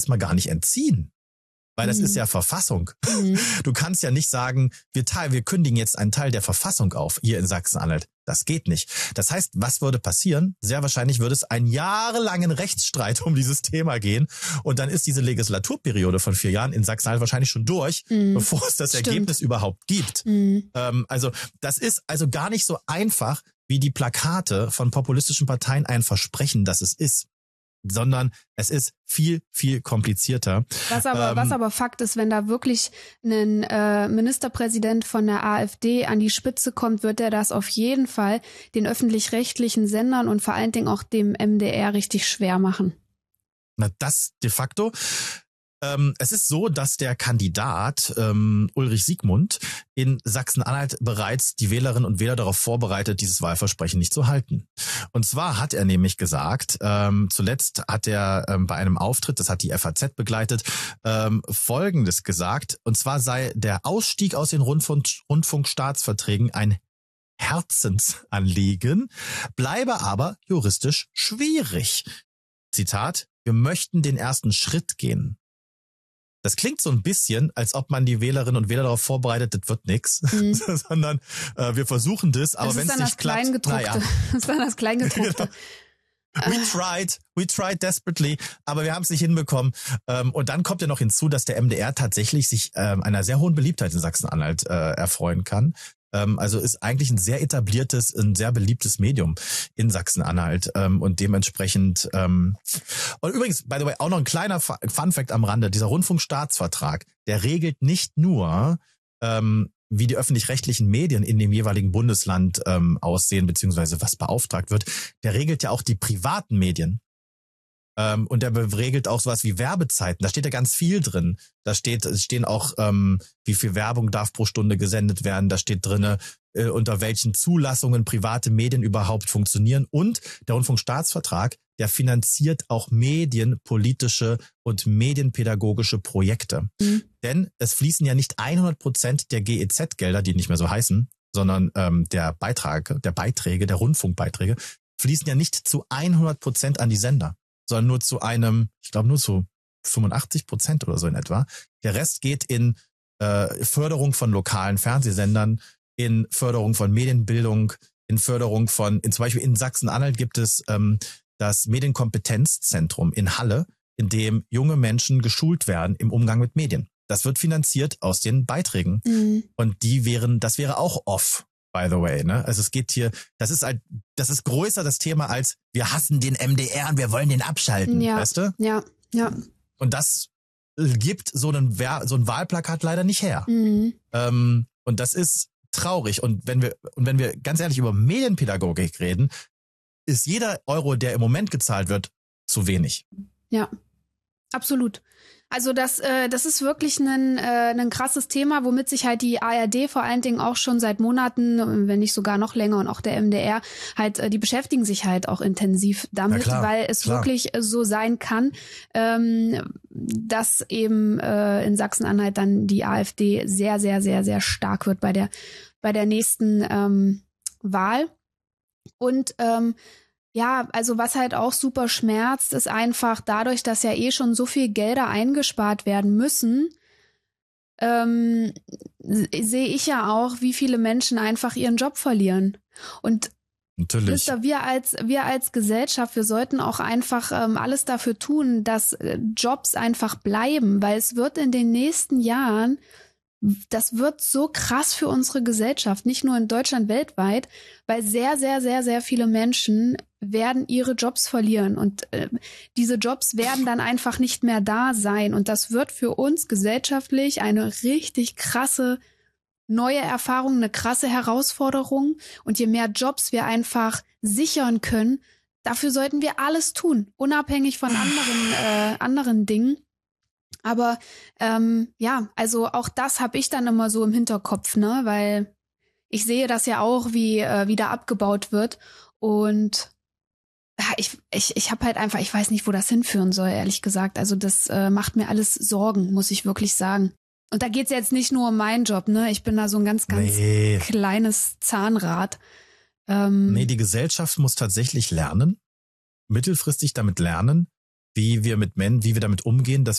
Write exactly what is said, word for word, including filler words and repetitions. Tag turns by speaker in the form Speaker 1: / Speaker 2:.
Speaker 1: erstmal gar nicht entziehen. Weil das mhm. ist ja Verfassung. Mhm. Du kannst ja nicht sagen, wir teil, wir kündigen jetzt einen Teil der Verfassung auf, hier in Sachsen-Anhalt. Das geht nicht. Das heißt, was würde passieren? Sehr wahrscheinlich würde es einen jahrelangen Rechtsstreit um dieses Thema gehen. Und dann ist diese Legislaturperiode von vier Jahren in Sachsen-Anhalt wahrscheinlich schon durch, mhm. bevor es das Stimmt. Ergebnis überhaupt gibt. Mhm. Ähm, also das ist also gar nicht so einfach, wie die Plakate von populistischen Parteien ein versprechen, dass es ist. Sondern es ist viel, viel komplizierter.
Speaker 2: Was aber, ähm, was aber Fakt ist, wenn da wirklich ein äh, Ministerpräsident von der AfD an die Spitze kommt, wird er das auf jeden Fall den öffentlich-rechtlichen Sendern und vor allen Dingen auch dem M D R richtig schwer machen.
Speaker 1: Na, das de facto. Ähm, es ist so, dass der Kandidat ähm, Ulrich Siegmund in Sachsen-Anhalt bereits die Wählerinnen und Wähler darauf vorbereitet, dieses Wahlversprechen nicht zu halten. Und zwar hat er nämlich gesagt, ähm, zuletzt hat er ähm, bei einem Auftritt, das hat die F A Z begleitet, ähm, Folgendes gesagt. Und zwar sei der Ausstieg aus den Rundfunk, Rundfunkstaatsverträgen ein Herzensanliegen, bleibe aber juristisch schwierig. Zitat, wir möchten den ersten Schritt gehen. Das klingt so ein bisschen, als ob man die Wählerinnen und Wähler darauf vorbereitet, das wird nix, mhm. sondern äh, wir versuchen das, aber wenn es nicht klappt, naja.
Speaker 2: Das ist dann das Kleingedruckte.
Speaker 1: We tried, we tried desperately, aber wir haben es nicht hinbekommen. Ähm, und dann kommt ja noch hinzu, dass der M D R tatsächlich sich ähm, einer sehr hohen Beliebtheit in Sachsen-Anhalt äh, erfreuen kann. Ähm, also ist eigentlich ein sehr etabliertes, ein sehr beliebtes Medium in Sachsen-Anhalt ähm, und dementsprechend ähm, und übrigens, by the way, auch noch ein kleiner Funfact am Rande, dieser Rundfunkstaatsvertrag, der regelt nicht nur, ähm, wie die öffentlich-rechtlichen Medien in dem jeweiligen Bundesland ähm, aussehen, beziehungsweise was beauftragt wird, der regelt ja auch die privaten Medien. Ähm, und der regelt auch sowas wie Werbezeiten. Da steht ja ganz viel drin. Da steht, es stehen auch, ähm, wie viel Werbung darf pro Stunde gesendet werden. Da steht drinne, äh, unter welchen Zulassungen private Medien überhaupt funktionieren. Und der Rundfunkstaatsvertrag, der finanziert auch medienpolitische und medienpädagogische Projekte. Mhm. Denn es fließen ja nicht hundert Prozent der G E Z-Gelder, die nicht mehr so heißen, sondern ähm, der Beitrag, der Beiträge, der Rundfunkbeiträge, fließen ja nicht zu hundert Prozent an die Sender, sondern nur zu einem, ich glaube nur zu fünfundachtzig Prozent oder so in etwa. Der Rest geht in äh, Förderung von lokalen Fernsehsendern, in Förderung von Medienbildung, in Förderung von, in, zum Beispiel in Sachsen-Anhalt gibt es ähm, das Medienkompetenzzentrum in Halle, in dem junge Menschen geschult werden im Umgang mit Medien. Das wird finanziert aus den Beiträgen. Mhm. Und die wären, das wäre auch off. By the way, ne? Also es geht hier, das ist halt, das ist größer das Thema als wir hassen den M D R und wir wollen den abschalten,
Speaker 2: ja,
Speaker 1: weißt du?
Speaker 2: Ja, ja.
Speaker 1: Und das gibt so einen so ein Wahlplakat leider nicht her.
Speaker 2: Mhm.
Speaker 1: Ähm, und das ist traurig. Und wenn wir und wenn wir ganz ehrlich über Medienpädagogik reden, ist jeder Euro, der im Moment gezahlt wird, zu wenig.
Speaker 2: Ja, absolut. Also das, äh, das ist wirklich ein, äh, ein krasses Thema, womit sich halt die A R D vor allen Dingen auch schon seit Monaten, wenn nicht sogar noch länger und auch der M D R, halt, äh, die beschäftigen sich halt auch intensiv damit, klar, weil es klar. wirklich so sein kann, ähm, dass eben äh, in Sachsen-Anhalt dann die AfD sehr, sehr, sehr, sehr stark wird bei der, bei der nächsten ähm, Wahl. Und ähm, ja, also was halt auch super schmerzt, ist einfach dadurch, dass ja eh schon so viel Gelder eingespart werden müssen, ähm, sehe ich ja auch, wie viele Menschen einfach ihren Job verlieren. Und
Speaker 1: natürlich.
Speaker 2: Wisst ihr, wir als wir als Gesellschaft, wir sollten auch einfach ähm, alles dafür tun, dass äh, Jobs einfach bleiben, weil es wird in den nächsten Jahren, das wird so krass für unsere Gesellschaft, nicht nur in Deutschland, weltweit, weil sehr, sehr, sehr, sehr viele Menschen werden ihre Jobs verlieren und äh, diese Jobs werden dann einfach nicht mehr da sein und das wird für uns gesellschaftlich eine richtig krasse neue Erfahrung, eine krasse Herausforderung und je mehr Jobs wir einfach sichern können, dafür sollten wir alles tun, unabhängig von anderen, äh, anderen Dingen. Aber ähm, ja, also auch das habe ich dann immer so im Hinterkopf, ne, weil ich sehe das ja auch, wie äh, wieder abgebaut wird und ja, ich ich ich habe halt einfach, ich weiß nicht, wo das hinführen soll, ehrlich gesagt. Also das äh, macht mir alles Sorgen, muss ich wirklich sagen. Und da geht's jetzt nicht nur um meinen Job, ne? Ich bin da so ein ganz, ganz nee. kleines Zahnrad. Ähm,
Speaker 1: nee, die Gesellschaft muss tatsächlich lernen, mittelfristig damit lernen, wie wir mit Menschen, wie wir damit umgehen, dass